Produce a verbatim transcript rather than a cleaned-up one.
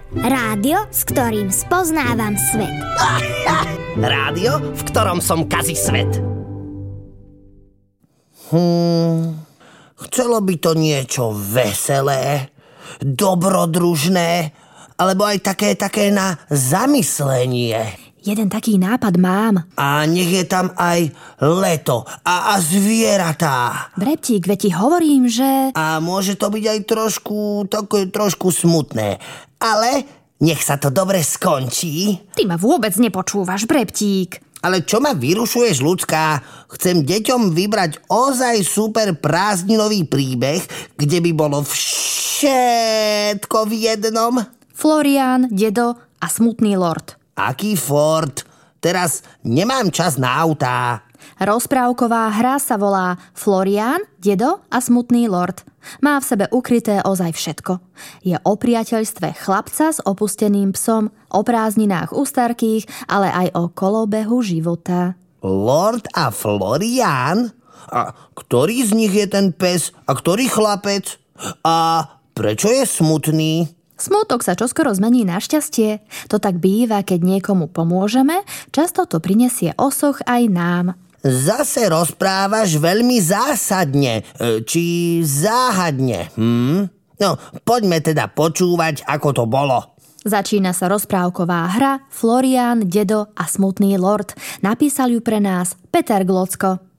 Rádio, s ktorým spoznávam svet. Rádio, v ktorom som kazí svet. Hmm, chcelo by to niečo veselé, dobrodružné, alebo aj také, také na zamyslenie. Jeden taký nápad mám. A nech je tam aj leto a, a zvieratá. Breptík, veď ti hovorím, že... A môže to byť aj trošku, také trošku smutné. Ale nech sa to dobre skončí. Ty ma vôbec nepočúvaš, Breptík. Ale čo ma vyrušuješ, ľudská? Chcem deťom vybrať ozaj super prázdninový príbeh, kde by bolo všetko v jednom. Florián, dedo a smutný lord. Aký Ford? Teraz nemám čas na autá. Rozprávková hra sa volá Florián, dedo a smutný lord. Má v sebe ukryté ozaj všetko. Je o priateľstve chlapca s opusteným psom, o prázdninách u starkých, ale aj o kolobehu života. Lord a Florián? A ktorý z nich je ten pes a ktorý chlapec? A prečo je smutný? Smútok sa čoskoro zmení na šťastie. To tak býva, keď niekomu pomôžeme, často to prinesie osoch aj nám. Zase rozprávaš veľmi zásadne, či záhadne. Hm? No, poďme teda počúvať, ako to bolo. Začína sa rozprávková hra Florián, dedo a smutný lord. Napísal ju pre nás Peter Glocko.